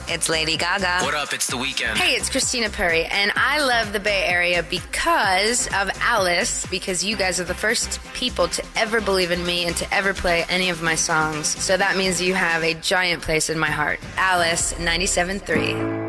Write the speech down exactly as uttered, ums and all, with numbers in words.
it's Lady Gaga. What up? It's The Weeknd. Hey, it's Christina Perry, and I love the Bay Area because of Alice, because you guys are the first people to ever believe in me and to ever play any of my songs. So that means you have a giant place in my heart. Alice, ninety-seven point three.